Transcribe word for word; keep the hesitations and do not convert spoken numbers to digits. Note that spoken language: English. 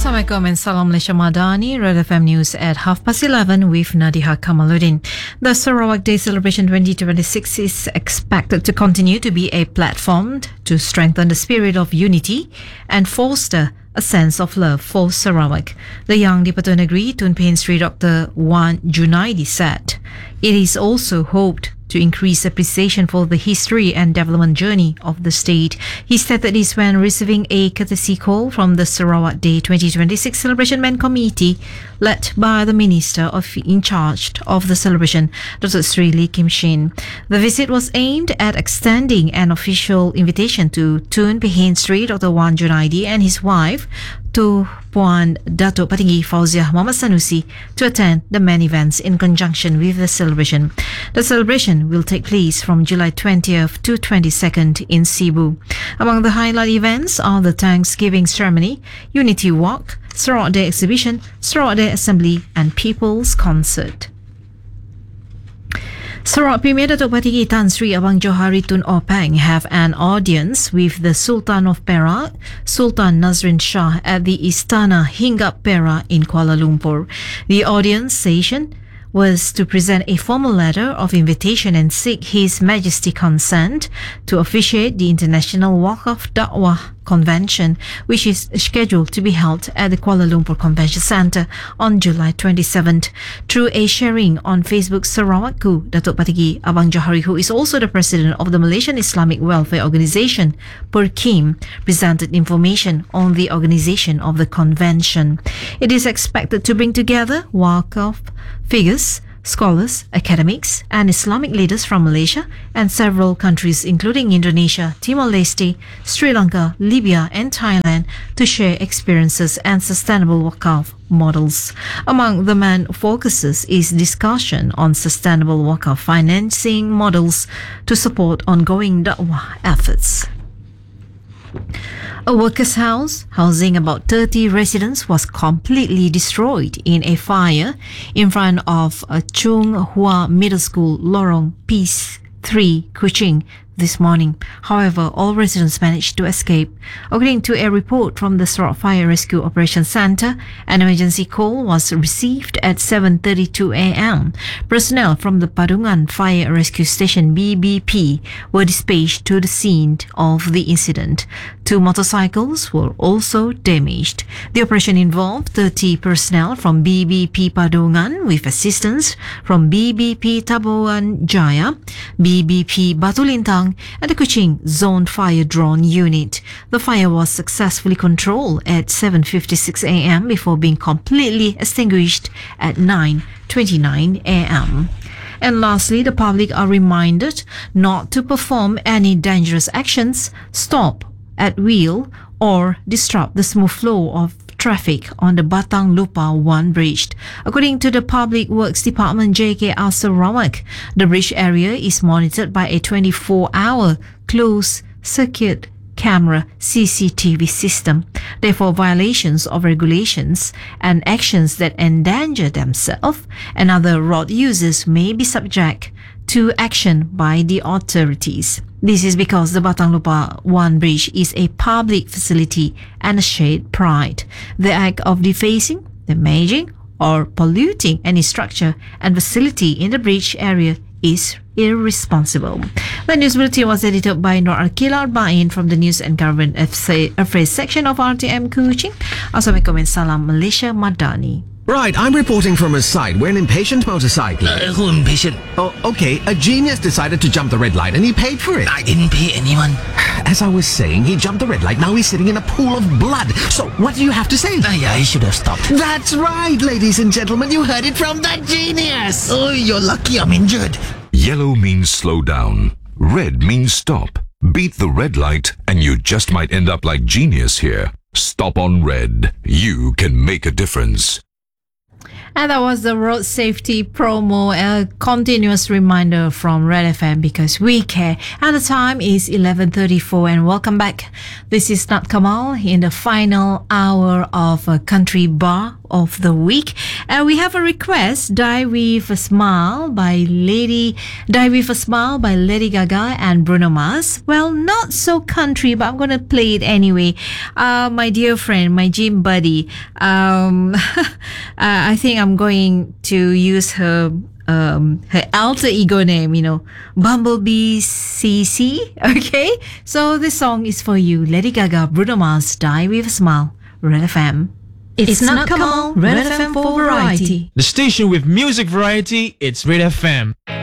Assalamualaikum and Salam Malaysia Madani, Red F M News at half past eleven with Nadiha Kamaluddin. The Sarawak Day Celebration twenty twenty-six is expected to continue to be a platform to strengthen the spirit of unity and foster a sense of love for Sarawak. The Young Di-Pertua Negeri Tun Pehin Sri Doctor Wan Junaidi said it is also hoped to increase appreciation for the history and development journey of the state. He stated this when receiving a courtesy call from the Sarawak Day twenty twenty-six Celebration Main Committee led by the Minister of in charge of the celebration, Doctor Sri Lee Kim Shin. The visit was aimed at extending an official invitation to Tun Pehin Sri Doctor Wan Junaidi and his wife, to Puan Datuk Patinggi Fauziah Muhammad Sanusi, to attend the main events in conjunction with the celebration. The celebration will take place from July twentieth to twenty-second in Cebu. Among the highlight events are the Thanksgiving ceremony, Unity Walk, Sarawak Day exhibition, Sarawak Day Assembly and People's Concert. Sarawak Premier Datuk Patinggi Tan Sri Abang Johari Tun Openg have an audience with the Sultan of Perak, Sultan Nazrin Shah, at the Istana Hinggap Perak in Kuala Lumpur. The audience session was to present a formal letter of invitation and seek His Majesty consent to officiate the International Waqf Da'wah Convention, which is scheduled to be held at the Kuala Lumpur Convention Centre on July twenty-seventh. Through a sharing on Facebook, Sarawakku, Datuk Patinggi Abang Johari, who is also the president of the Malaysian Islamic Welfare Organisation, PERKIM, presented information on the organisation of the convention. It is expected to bring together Waqf figures, scholars, academics and Islamic leaders from Malaysia and several countries including Indonesia, Timor-Leste, Sri Lanka, Libya and Thailand to share experiences and sustainable Waqf models. Among the main focuses is discussion on sustainable Waqf financing models to support ongoing da'wah efforts. A workers' house housing about thirty residents was completely destroyed in a fire in front of a Chung Hua Middle School, Lorong Peace three, Kuching, this morning. However, all residents managed to escape. According to a report from the Sarawak Fire Rescue Operations Centre, an emergency call was received at seven thirty-two a m. Personnel from the Padungan Fire Rescue Station B B P were dispatched to the scene of the incident. Two motorcycles were also damaged. The operation involved thirty personnel from B B P Padungan with assistance from B B P Tabuan Jaya, B B P Batu Lintang and the Kuching Zone Fire Drone Unit. The fire was successfully controlled at seven fifty-six a m before being completely extinguished at nine twenty-nine a m. And lastly, the public are reminded not to perform any dangerous actions, stop at wheel or disrupt the smooth flow of traffic on the Batang Lupa one bridge. According to the Public Works Department J K R Sarawak, the bridge area is monitored by a twenty-four hour closed circuit camera C C T V system. Therefore, violations of regulations and actions that endanger themselves and other road users may be subject to action by the authorities. This is because the Batang Lupa one bridge is a public facility and a shared pride. The act of defacing, damaging or polluting any structure and facility in the bridge area is irresponsible. The news bulletin was edited by Nur Arkila Arba'in from the News and Government Affairs section of R T M Kuching. Assalamualaikum and Salam Malaysia Madani. Right, I'm reporting from a site where an impatient motorcyclist... Uh, who impatient? Oh, okay. A genius decided to jump the red light and he paid for it. I didn't pay anyone. As I was saying, he jumped the red light. Now he's sitting in a pool of blood. So, what do you have to say? Uh, yeah, I should have stopped. That's right, ladies and gentlemen. You heard it from the genius. Oh, you're lucky I'm injured. Yellow means slow down. Red means stop. Beat the red light and you just might end up like genius here. Stop on red. You can make a difference. And that was the road safety promo, a continuous reminder from Red F M because we care. And the time is eleven thirty-four and welcome back. This is Nat Kamal in the final hour of a Country Bar of the week. And we have a request, Die With a Smile by Lady, Die With a Smile by Lady Gaga and Bruno Mars. Well, not so country, but I'm going to play it anyway. Uh, my dear friend, my gym buddy, um, uh, I think I'm going to use her um her alter ego name, you know, Bumblebee C C. Okay, so this song is for you. Lady Gaga, Bruno Mars, Die With a Smile, Red F M. It's, it's not Kamal, Red F M for variety. The station with music variety, it's Red F M.